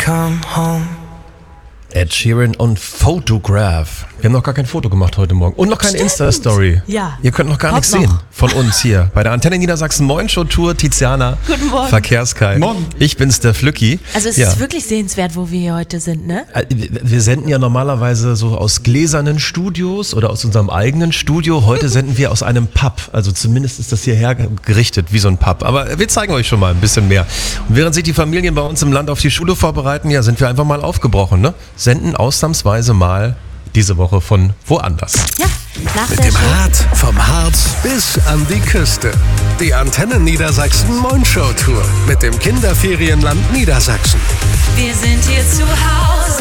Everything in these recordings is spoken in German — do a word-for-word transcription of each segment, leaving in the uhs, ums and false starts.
come home. Ed Sheeran und Photograph. Wir haben noch gar kein Foto gemacht heute Morgen. Und noch keine Insta-Story. Ja. Ihr könnt noch gar Kommt nichts sehen noch. von uns hier bei der Antenne Niedersachsen Moin Show Tour. Tiziana. Guten Morgen. Verkehrskai. Morgen. Ich bin's, der Flücki. Also es ja. ist wirklich sehenswert, wo wir hier heute sind, ne? Wir senden ja normalerweise so aus gläsernen Studios oder aus unserem eigenen Studio. Heute senden wir aus einem Pub. Also zumindest ist das hierher gerichtet wie so ein Pub. Aber wir zeigen euch schon mal ein bisschen mehr. Und während sich die Familien bei uns im Land auf die Schule vorbereiten, ja, sind wir einfach mal aufgebrochen, ne? Senden ausnahmsweise mal diese Woche von woanders. Ja, nach Mit der dem Show. Rad vom Harz bis an die Küste. Die Antenne Niedersachsen Moin Show Tour mit dem Kinderferienland Niedersachsen. Wir sind hier zu Hause.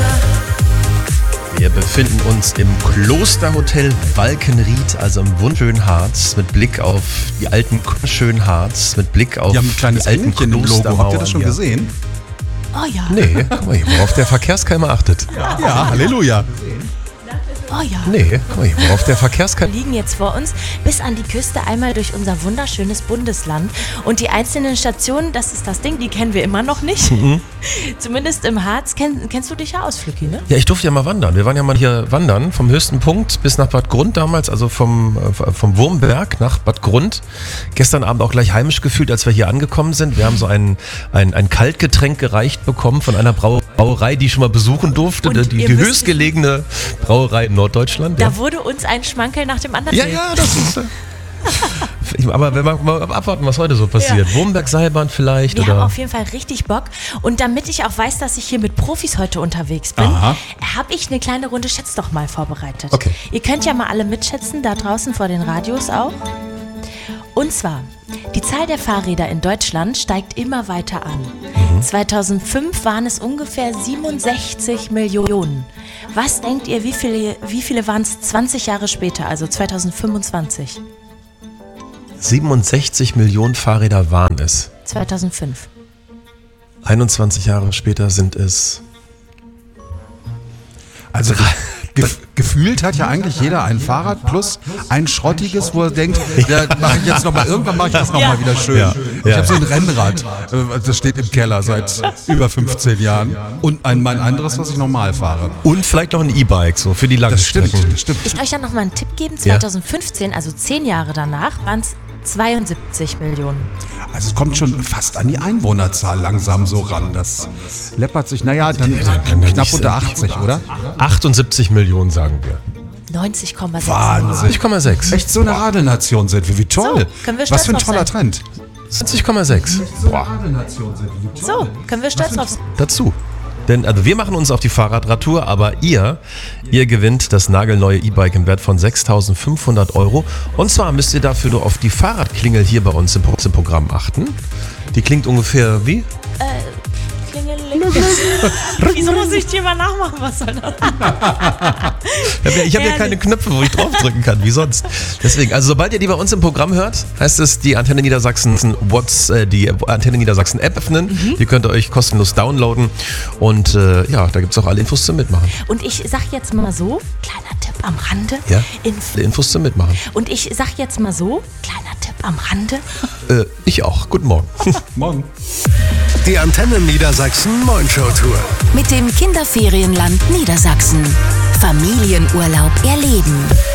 Wir befinden uns im Klosterhotel Walkenried, also im wunderschönen Harz, mit Blick auf die alten schönen Harz, mit Blick auf Die haben ein kleines die alten Engelchen im Logo. Klostermauern. Habt ihr das schon ja. gesehen? Oh ja. Nee, guck mal hier, worauf der Verkehrskeimer achtet. Ja, Halleluja. Oh ja. Nee, guck mal hier, worauf der Verkehrskeimer Wir liegen jetzt vor uns bis an die Küste einmal durch unser wunderschönes Bundesland. Und die einzelnen Stationen, das ist das Ding, die kennen wir immer noch nicht. Mhm. Zumindest im Harz. Kenn, kennst du dich ja aus, Flücki, ne? Ja, ich durfte ja mal wandern. Wir waren ja mal hier wandern, vom höchsten Punkt bis nach Bad Grund damals, also vom, äh, vom Wurmberg nach Bad Grund. Gestern Abend auch gleich heimisch gefühlt, als wir hier angekommen sind. Wir haben so ein, ein, ein Kaltgetränk gereicht bekommen von einer Brau- Brauerei, die ich schon mal besuchen durfte. Und Die, ihr die müsst- höchstgelegene Brauerei in Norddeutschland. Da Ja, wurde uns ein Schmankerl nach dem anderen. ja, ja, das ist... äh, Aber wenn wir mal abwarten, was heute so passiert. Ja. Wurmberg-Seilbahn vielleicht? Wir oder? haben auf jeden Fall richtig Bock. Und damit ich auch weiß, dass ich hier mit Profis heute unterwegs bin, Aha. habe ich eine kleine Runde Schätz doch mal vorbereitet. Okay. Ihr könnt ja mal alle mitschätzen, da draußen vor den Radios auch. Und zwar, die Zahl der Fahrräder in Deutschland steigt immer weiter an. Mhm. zweitausendfünf waren es ungefähr siebenundsechzig Millionen. Was denkt ihr, wie viele, wie viele waren es zwanzig Jahre später, also zweitausendfünfundzwanzig? siebenundsechzig Millionen Fahrräder waren es. zweitausendfünf. einundzwanzig Jahre später sind es... Also gef gefühlt hat ja eigentlich jeder ein Fahrrad plus ein schrottiges, wo er denkt, ja, mache ich jetzt noch mal, irgendwann mache ich das noch mal wieder schön. Ja, Ich ja. habe so ein Rennrad, äh, das steht im Keller seit über fünfzehn Jahren und ein mein anderes, was ich normal fahre. Und vielleicht noch ein E-Bike, so für die langen Das stimmt, Strecken. das stimmt. Ich euch ja noch mal einen Tipp geben. Ja. zweitausendfünfzehn, also zehn Jahre danach, waren es zweiundsiebzig Millionen. Also es kommt schon fast an die Einwohnerzahl langsam so ran. Das läppert sich, naja, dann kann ja knapp nicht unter sein. achtzig, oder? achtundsiebzig Millionen, sagen wir. neunzig Komma sechs. Wahnsinn. neunzig Komma sechs. Echt so eine Radelnation sind wir, wie toll. So, können wir Was stolz für ein drauf toller sein. Trend. neunzig Komma sechs. Boah, Radelnation sind wir, wie So, können wir stolz drauf sein. dazu. Denn also wir machen uns auf die Fahrradradtour, aber ihr, ihr gewinnt das nagelneue E-Bike im Wert von sechstausendfünfhundert Euro. Und zwar müsst ihr dafür nur auf die Fahrradklingel hier bei uns im, Pro- im Programm achten. Die klingt ungefähr wie? Klingeling. Wieso muss ich dir mal nachmachen? Was soll das? Ich habe ja keine Knöpfe, wo ich draufdrücken kann, wie sonst. Deswegen, also sobald ihr die bei uns im Programm hört, heißt es die Antenne Niedersachsen What's, äh, die Antenne Niedersachsen App öffnen. Mhm. Die könnt ihr euch kostenlos downloaden. Und äh, ja, da gibt es auch alle Infos zum Mitmachen. Und ich sag jetzt mal so, kleiner Tipp am Rande. Ja. Inf- Alle Infos zum Mitmachen. Und ich sag jetzt mal so, kleiner Tipp am Rande. Äh, ich auch. Guten Morgen. Morgen. Die Antenne Niedersachsen Moin Show Tour. Mit dem Kinderferienland Niedersachsen. Familienurlaub erleben.